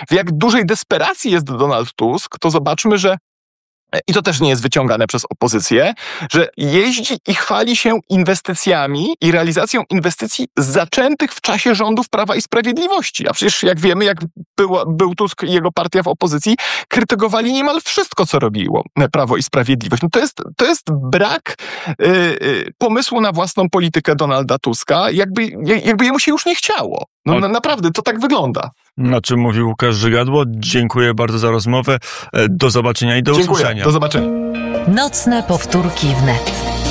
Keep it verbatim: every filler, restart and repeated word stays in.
w jak dużej desperacji jest Donald Tusk, to zobaczmy, że i to też nie jest wyciągane przez opozycję, że jeździ i chwali się inwestycjami i realizacją inwestycji zaczętych w czasie rządów Prawa i Sprawiedliwości. A przecież jak wiemy, jak było, był Tusk i jego partia w opozycji, krytykowali niemal wszystko, co robiło Prawo i Sprawiedliwość. No to jest, to jest brak yy, yy, pomysłu na własną politykę Donalda Tuska, jakby, jakby jemu się już nie chciało. No na, naprawdę, to tak wygląda. Na czym mówił Łukasz Żygadło. Dziękuję bardzo za rozmowę. Do zobaczenia i do Dziękuję. usłyszenia. Do zobaczenia. Nocne powtórki wnet.